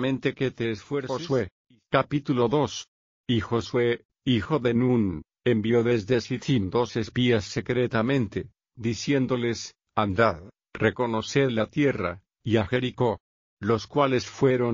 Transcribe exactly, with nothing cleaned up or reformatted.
mente que te esfuerces. Josué, capítulo dos. Y Josué, hijo de Nun, envió desde Sittim dos espías secretamente, diciéndoles: andad, reconoced la tierra, y a Jericó. Los cuales fueron,